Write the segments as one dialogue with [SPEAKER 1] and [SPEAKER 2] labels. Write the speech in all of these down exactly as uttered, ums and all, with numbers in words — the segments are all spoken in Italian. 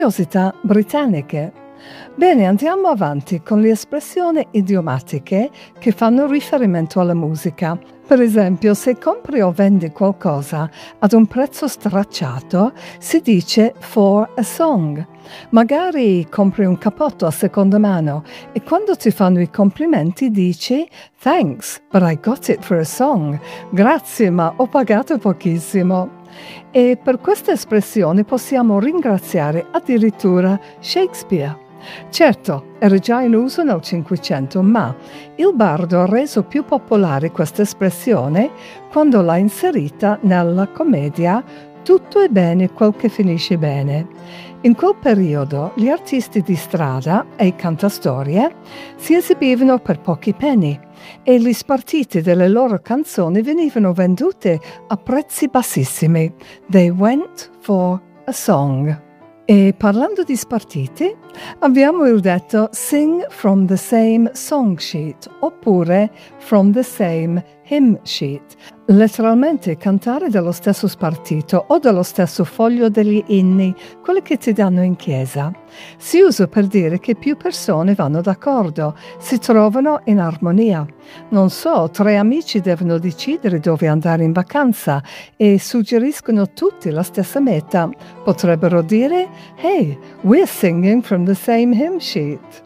[SPEAKER 1] Curiosità britanniche. Bene, andiamo avanti con le espressioni idiomatiche che fanno riferimento alla musica. Per esempio, se compri o vendi qualcosa ad un prezzo stracciato, si dice for a song. Magari compri un cappotto a seconda mano e quando ti fanno i complimenti dici thanks, but I got it for a song. Grazie, ma ho pagato pochissimo. E per questa espressione possiamo ringraziare addirittura Shakespeare. Certo, era già in uso nel Cinquecento, ma il bardo ha reso più popolare questa espressione quando l'ha inserita nella commedia Tutto è bene quel che finisce bene. In quel periodo gli artisti di strada e i cantastorie si esibivano per pochi penny e gli spartiti delle loro canzoni venivano vendute a prezzi bassissimi. They went for a song. E parlando di spartiti, abbiamo il detto sing from the same song sheet oppure from the same hymn sheet, letteralmente cantare dallo stesso spartito o dallo stesso foglio degli inni, quelli che ti danno in chiesa. Si usa per dire che più persone vanno d'accordo, si trovano in armonia. Non so, tre amici devono decidere dove andare in vacanza e suggeriscono tutti la stessa meta. Potrebbero dire, hey, we're singing from the same hymn sheet.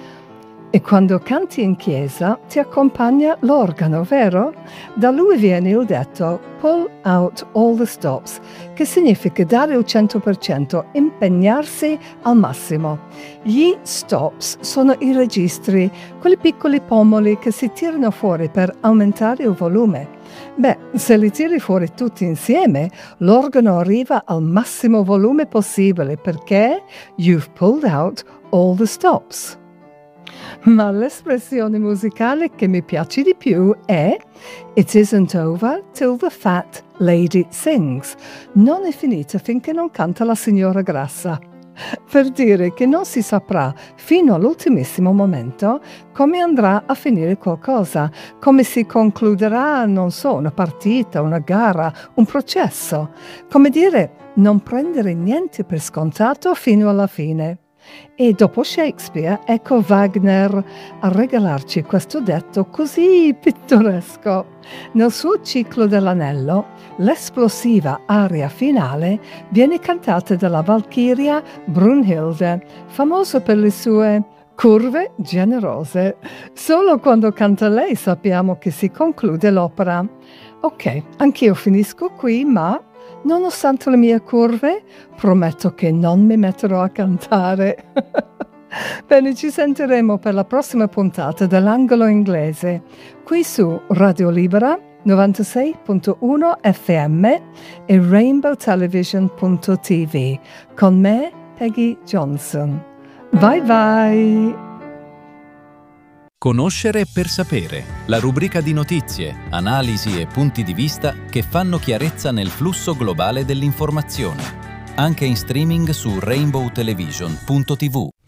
[SPEAKER 1] E quando canti in chiesa ti accompagna l'organo, vero? Da lui viene il detto pull out all the stops, che significa dare il cento per cento, impegnarsi al massimo. Gli stops sono i registri, quei piccoli pomoli che si tirano fuori per aumentare il volume. Beh, se li tiri fuori tutti insieme, l'organo arriva al massimo volume possibile perché you've pulled out all the stops. Ma l'espressione musicale che mi piace di più è It isn't over till the fat lady sings. Non è finita finché non canta la signora grassa. Per dire che non si saprà fino all'ultimissimo momento come andrà a finire qualcosa, come si concluderà, non so, una partita, una gara, un processo. Come dire, non prendere niente per scontato fino alla fine. E dopo Shakespeare, ecco Wagner a regalarci questo detto così pittoresco. Nel suo ciclo dell'anello, l'esplosiva aria finale viene cantata dalla Valchiria Brunhilde, famosa per le sue curve generose. Solo quando canta lei sappiamo che si conclude l'opera. Ok, anch'io finisco qui, ma nonostante le mie curve, prometto che non mi metterò a cantare. Bene, ci sentiremo per la prossima puntata dell'Angolo Inglese, qui su Radio Libera novantasei punto uno F M e rainbow television punto t v con me, Peggy Johnson. Bye bye!
[SPEAKER 2] Conoscere per sapere, la rubrica di notizie, analisi e punti di vista che fanno chiarezza nel flusso globale dell'informazione. Anche in streaming su rainbow television punto t v.